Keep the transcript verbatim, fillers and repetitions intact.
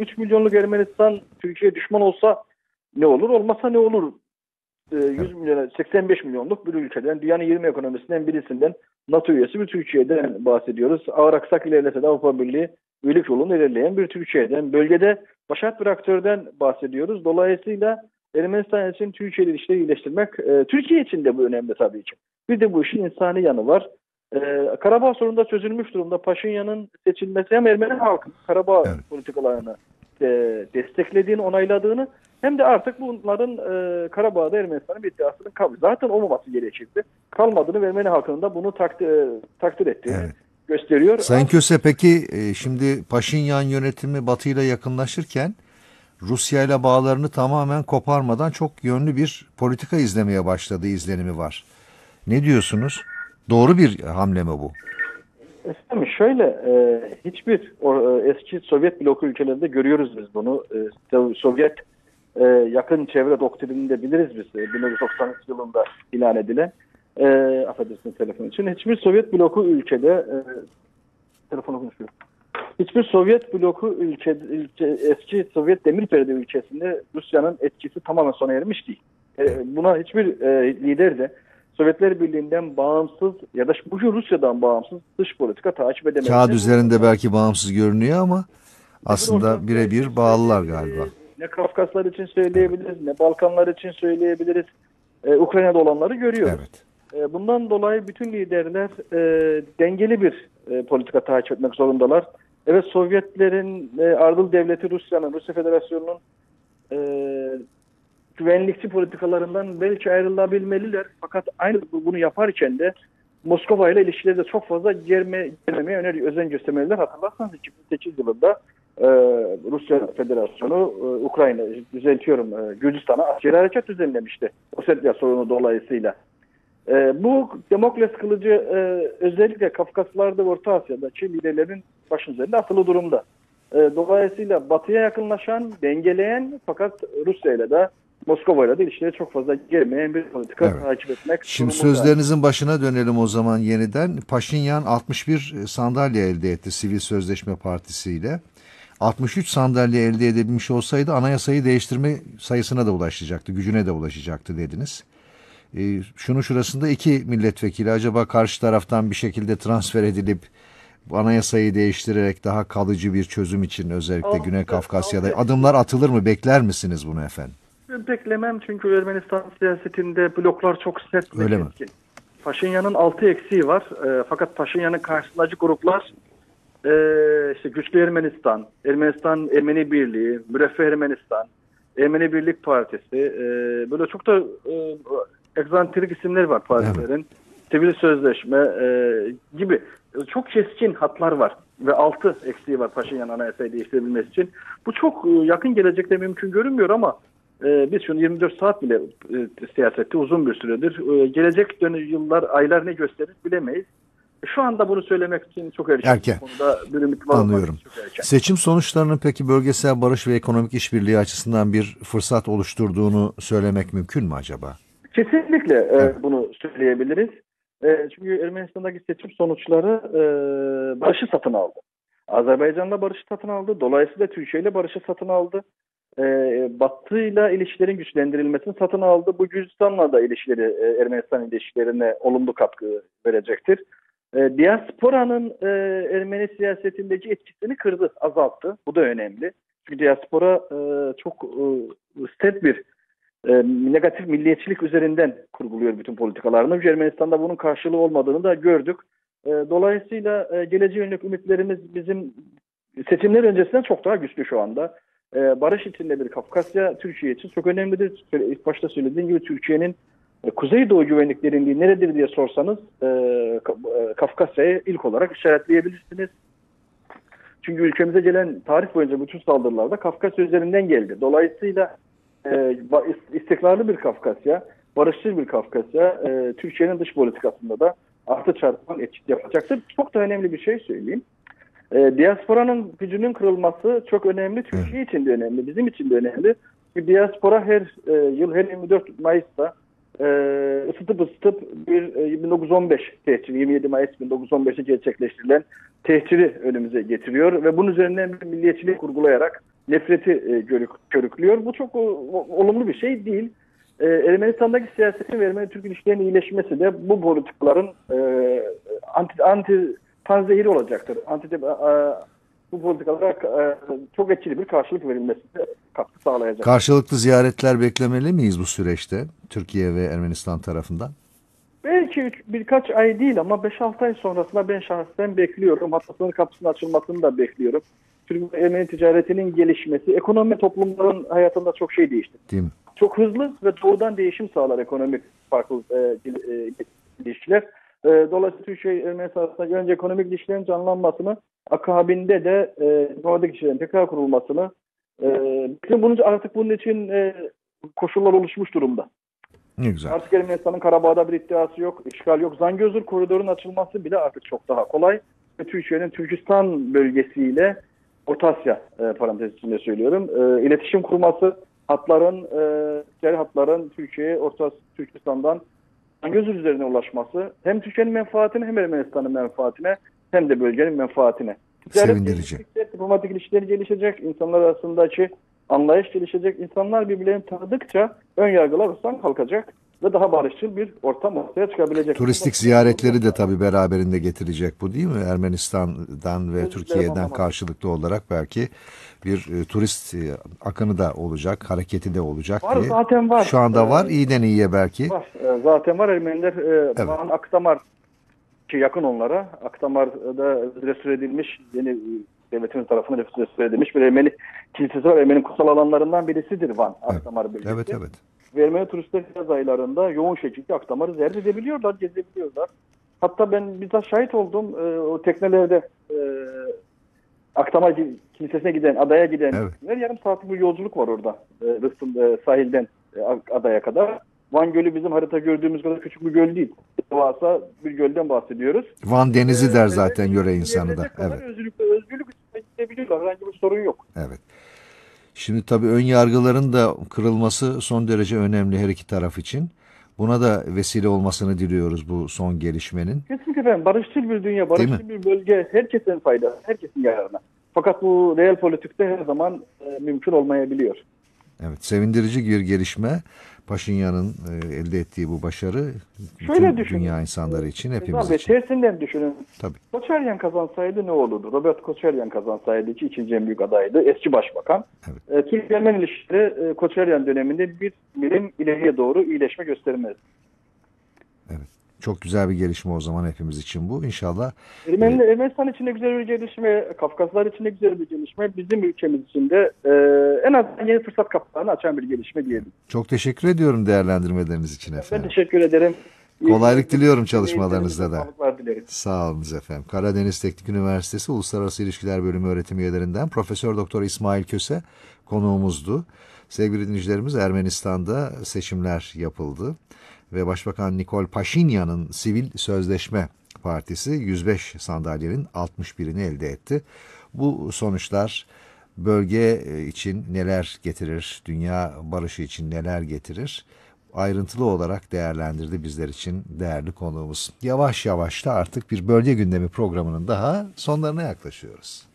üç milyonluk Ermenistan Türkiye'ye düşman olsa ne olur? Olmasa ne olur? yüz milyona, seksen beş milyonluk bir ülkeden, dünyanın yirmi ekonomisinden birisinden, NATO üyesi bir Türkiye'den bahsediyoruz. Ağır aksak ilerlese de Avrupa Birliği üyelik yolunu ilerleyen bir Türkiye'den. Bölgede başat bir aktörden bahsediyoruz. Dolayısıyla Ermenistan için Türkiye ile ilişkileri iyileştirmek, e, Türkiye için de bu önemli tabii ki. Bir de bu işin insani yanı var. E, Karabağ sorununda çözülmüş durumda. Paşinyan'ın seçilmesi hem Ermeni halkın Karabağ evet. politikalarını e, desteklediğini, onayladığını, hem de artık bunların e, Karabağ'da Ermenistan'ın bir iddiasının kabul. Zaten olmaması gerekirdi. Kalmadığını ve Ermeni halkının da bunu takdir, e, takdir ettiğini evet. gösteriyor. Sayın Köse, peki e, şimdi Paşinyan yönetimi Batı ile yakınlaşırken Rusya ile bağlarını tamamen koparmadan çok yönlü bir politika izlemeye başladığı izlenimi var. Ne diyorsunuz? Doğru bir hamle mi bu? Efendim şöyle, e, hiçbir o, e, eski Sovyet bloku ülkelerinde görüyoruz biz bunu. E, Sovyet e, yakın çevre doktrininde biliriz biz. E, bin dokuz yüz doksan üç yılında ilan edilen. E, affedersiniz telefon için. Hiçbir Sovyet bloku ülkede e, telefonu konuşuyorum. Hiçbir Sovyet bloku ülke, ülke eski Sovyet Demirperde ülkesinde Rusya'nın etkisi tamamen sona ermiş değil. E, buna hiçbir e, lider de Sovyetler Birliği'nden bağımsız ya da bugün Rusya'dan bağımsız dış politika takip edemez. Kağıt üzerinde belki bağımsız görünüyor ama aslında birebir bağlılar galiba. Ne Kafkaslar için söyleyebiliriz, evet. ne Balkanlar için söyleyebiliriz. Ee, Ukrayna'da olanları görüyoruz. Evet. Ee, bundan dolayı bütün liderler e, dengeli bir e, politika takip etmek zorundalar. Evet, Sovyetlerin e, ardıl devleti Rusya'nın, Rusya Federasyonu'nun e, güvenlikçi politikalarından belki ayrılabilmeliler. Fakat aynı bunu yaparken de Moskova ile ilişkileri de çok fazla germe, germemeye öneri, özen göstermeliler. Hatırlarsanız iki bin sekiz yılında e, Rusya Federasyonu e, Ukrayna, düzeltiyorum e, Gürcistan'a askeri harekat düzenlemişti. Ossetya sorunu dolayısıyla. E, bu Demokles kılıcı e, özellikle Kafkaslar'da ve Orta Asya'daki liderlerin başının üzerinde asılı durumda. E, dolayısıyla Batı'ya yakınlaşan, dengeleyen fakat Rusya ile de Moskova ile de ilişkileri çok fazla girmeyen bir politika evet. takip etmek. Şimdi sözlerinizin yani. başına dönelim o zaman yeniden. Paşinyan altmış bir sandalye elde etti Sivil Sözleşme Partisi ile. altmış üç sandalye elde edebilmiş olsaydı anayasayı değiştirme sayısına da ulaşacaktı, gücüne de ulaşacaktı dediniz. Ee, şunun şurasında iki milletvekili acaba karşı taraftan bir şekilde transfer edilip bu anayasayı değiştirerek daha kalıcı bir çözüm için özellikle Al, Güney Kafkasya'da al, adımlar atılır mı? Bekler misiniz bunu efendim? Beklemem, çünkü Ermenistan siyasetinde bloklar çok sert. Öyle mi? Paşinyan'ın altı eksiği var. E, fakat Paşinyan'ın karşısındaki gruplar e, işte Güçlü Ermenistan, Ermenistan Ermeni Birliği, Müreffeh Ermenistan, Ermeni Birlik Partisi, e, böyle çok da e, egzantrik isimler var partilerin. Evet. Sivil Sözleşme e, gibi çok keskin hatlar var ve altı eksiği var Paşinyan anayasayı değiştirebilmesi için. Bu çok yakın gelecekte mümkün görünmüyor ama e, biz şunu yirmi dört saat bile e, siyasette uzun bir süredir. E, gelecek dönü yıllar, aylar ne gösterir bilemeyiz. E, şu anda bunu söylemek için çok erken. Erken. Konuda bir ümit var. Anlıyorum. Seçim sonuçlarının peki bölgesel barış ve ekonomik işbirliği açısından bir fırsat oluşturduğunu söylemek mümkün mü acaba? Kesinlikle e, evet. bunu söyleyebiliriz. E, çünkü Ermenistan'daki seçim sonuçları e, barışı satın aldı. Azerbaycan'la barışı satın aldı. Dolayısıyla Türkiye ile barışı satın aldı. E, Batı'yla ilişkilerin güçlendirilmesini satın aldı. Bu Gürcistan'la da ilişkileri, e, Ermenistan ilişkilerine olumlu katkı verecektir. E, diasporanın e, Ermeni siyasetindeki etkisini kırdı, azalttı. Bu da önemli. Çünkü diaspora e, çok e, sert bir E, negatif milliyetçilik üzerinden kurguluyor bütün politikalarını. Ermenistan'da bunun karşılığı olmadığını da gördük. E, dolayısıyla e, geleceğe yönelik ümitlerimiz bizim seçimler öncesinden çok daha güçlü şu anda. E, barış içinde bir Kafkasya Türkiye için çok önemlidir. İlk başta söylediğim gibi Türkiye'nin e, Kuzeydoğu güvenlik derinliği neredir diye sorsanız e, Kafkasya'yı ilk olarak işaretleyebilirsiniz. Çünkü ülkemize gelen tarih boyunca bütün saldırılarda Kafkasya üzerinden geldi. Dolayısıyla E, istikrarlı bir Kafkasya, barışçıl bir Kafkasya, e, Türkiye'nin dış politikasında da artı çarpan etki yapacaktır. Çok da önemli bir şey söyleyeyim. E, diasporanın gücünün kırılması çok önemli. Türkiye için de önemli, bizim için de önemli. Çünkü diaspora her e, yıl, her yirmi dört Mayıs'ta e, ısıtıp ısıtıp bir e, bin dokuz yüz on beş tehciri, yirmi yedi Mayıs bin dokuz yüz on beş'te gerçekleştirilen tehciri önümüze getiriyor ve bunun üzerinden bir milliyetçilik kurgulayarak nefreti e, görük, körüklüyor. Bu çok o, o, olumlu bir şey değil. E, Ermenistan'daki siyasetin ve Ermeni-Türk ilişkilerinin iyileşmesi de bu politikaların e, anti, anti panzehiri olacaktır. Anti, e, bu politikalara e, çok etkili bir karşılık verilmesine katkı sağlayacak. Karşılıklı ziyaretler beklemeli miyiz bu süreçte Türkiye ve Ermenistan tarafından? Belki üç, birkaç ay değil ama beş altı ay sonrasında ben şahsen bekliyorum. Hatta sınır kapısının açılmasını da bekliyorum. Türk Ermeni ticaretinin gelişmesi, ekonomi toplumların hayatında çok şey değişti. Değil mi? Çok hızlı ve doğrudan değişim sağlar ekonomik farklı e, e, ilişkiler. E, dolayısıyla Türkiye Ermenistan arasında önce ekonomik ilişkilerin canlanmasını, akabinde de e, Nordik ilişkilerin tekrar kurulmasını, e, bunun artık bunun için e, koşullar oluşmuş durumda. Ne güzel. Artık Ermenistan'ın Karabağ'da bir iddiası yok, işgal yok. Zangezur koridorunun açılması bile artık çok daha kolay. Ve Türkiye'nin Türkistan bölgesiyle Orta Asya e, parantez içinde söylüyorum. E, iletişim kurması, hatların, e, ticari hatların Türkiye'ye, Orta Türkistan'dan Zangezur üzerine ulaşması hem Türkiye'nin menfaatine hem Ermenistan'ın menfaatine hem de bölgenin menfaatine. Ticaret Sevindirici. diplomatik ilişkiler gelişecek, insanlar arasındaki anlayış gelişecek. İnsanlar birbirlerini tanıdıkça ön yargılar ortadan kalkacak ve daha barışçıl bir ortam ortaya çıkabilecek. Turistik ziyaretleri de tabii beraberinde getirecek bu, değil mi? Ermenistan'dan ve Türkiye'den karşılıklı olarak belki bir e, turist e, akını da olacak, hareketi de olacak var, diye. zaten var. Şu anda var, Ee, iyiden iyiye belki. Var. Ee, zaten var. Ermeniler e, Evet. Van Akdamar ki yakın onlara. Akdamar'da restore edilmiş, yeni devletin tarafından restore edilmiş bir Ermeni kilisesi var. Ermeni kutsal alanlarından birisidir Van, Akdamar Evet. bölgesi. Evet, evet. Ve Ermeni turistler yaz aylarında yoğun şekilde Akdamar'ı ziyaret edebiliyorlar, gezebiliyorlar. Hatta ben bizzat şahit oldum. E, o teknelerde e, Akdamar Kilisesi'ne giden, adaya giden Evet. yarım saatlik bir yolculuk var orada. E, Rıstım, e, sahilden e, adaya kadar. Van Gölü bizim harita gördüğümüz kadar küçük bir göl değil. Devasa bir gölden bahsediyoruz. Van Denizi der zaten Ee, yöre insanı da. Evet. Özgürlük, özgürlük gidebiliyorlar. Herhangi bir sorun yok. Evet. Şimdi tabii ön yargıların da kırılması son derece önemli her iki taraf için. Buna da vesile olmasını diliyoruz bu son gelişmenin. Kesinlikle efendim. Barışçıl bir dünya, barışçıl bir bölge herkesin fayda, herkesin yararına. Fakat bu real politikte her zaman e, mümkün olmayabiliyor. Evet, sevindirici bir gelişme. Paşinyan'ın e, elde ettiği bu başarı Şöyle bütün düşünün. dünya insanları için, hepimiz Tabii, için. tersinden düşünün. Tabii. Koçaryan kazansaydı ne olurdu? Robert Koçaryan kazansaydı ki ikinci en büyük adaydı. Eski başbakan. Evet. E, Türk-Ermeni ilişkileri e, Koçaryan döneminde bir birim ileriye doğru iyileşme göstermez. Evet. Çok güzel bir gelişme o zaman hepimiz için bu. İnşallah. Ermeni, Ermenistan için de güzel bir gelişme, Kafkaslar için de güzel bir gelişme, bizim ülkemiz için de e, en azından yeni fırsat kapılarını açan bir gelişme diyelim. Çok teşekkür ediyorum değerlendirmeleriniz için Ben efendim. teşekkür ederim. Kolaylık diliyorum çalışmalarınızda da. Sağlıklar dilerim. Sağ olunuz efendim. Karadeniz Teknik Üniversitesi Uluslararası İlişkiler Bölümü öğretim üyelerinden Profesör Doktor İsmail Köse konuğumuzdu. Sevgili dinleyicilerimiz, Ermenistan'da seçimler yapıldı ve Başbakan Nikol Paşinyan'ın Sivil Sözleşme Partisi yüz beş sandalyenin altmış birini elde etti. Bu sonuçlar bölge için neler getirir, dünya barışı için neler getirir? Ayrıntılı olarak değerlendirdi bizler için değerli konuğumuz. Yavaş yavaş da artık bir bölge gündemi programının daha sonlarına yaklaşıyoruz.